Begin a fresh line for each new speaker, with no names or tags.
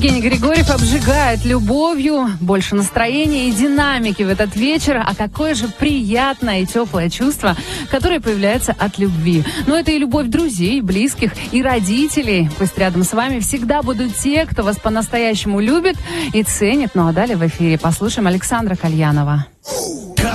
Евгений Григорьев обжигает любовью, больше настроения и динамики в этот вечер. А какое же приятное и теплое чувство, которое появляется от любви. Но это и любовь друзей, близких и родителей. Пусть рядом с вами всегда будут те, кто вас по-настоящему любит и ценит. Ну а далее в эфире послушаем Александра Кальянова.